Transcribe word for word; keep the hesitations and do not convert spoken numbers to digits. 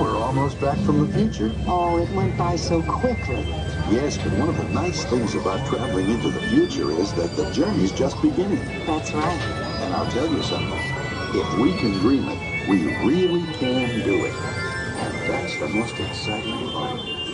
we're almost back from the future. Oh, it went by so quickly. Yes, but one of the nice things about traveling into the future is that the journey's just beginning. That's right. And I'll tell you something. If we can dream it, we really can do it. And that's the most exciting part.